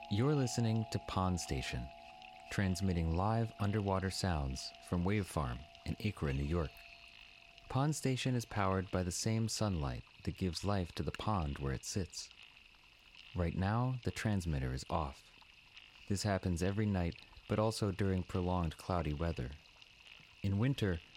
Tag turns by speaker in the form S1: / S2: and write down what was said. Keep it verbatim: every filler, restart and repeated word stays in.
S1: You're listening to Pond Station, transmitting live underwater sounds from Wave Farm in Acra, New York. Pond Station is powered by the same sunlight that gives life to the pond where it sits. Right now, the transmitter is off. This happens every night, but also during prolonged cloudy weather. In winter,